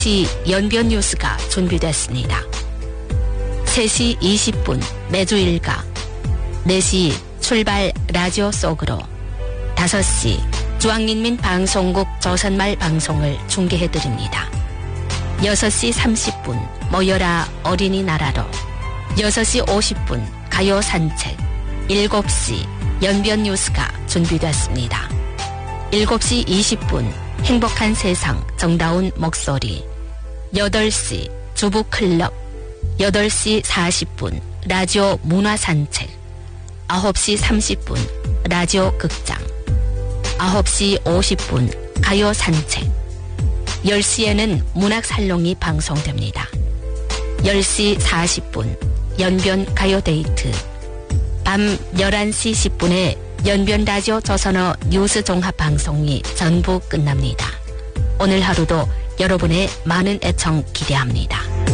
연변 뉴스가 준비됐습니다. 3시 20분 매주 일과, 4시 출발 라디오 속으로, 5시 중앙인민 방송국 조선말 방송을 중계해드립니다. 6시 30분 모여라 어린이나라로, 6시 50분 가요 산책, 7시 연변 뉴스가 준비됐습니다. 7시 20분 행복한 세상 정다운 목소리, 8시 주부클럽, 8시 40분 라디오 문화산책, 9시 30분 라디오 극장, 9시 50분 가요 산책, 10시에는 문학살롱이 방송됩니다. 10시 40분 연변 가요데이트, 밤 11시 10분에 연변 라디오 조선어 뉴스 종합 방송이 전부 끝납니다. 오늘 하루도 여러분의 많은 애청 기대합니다.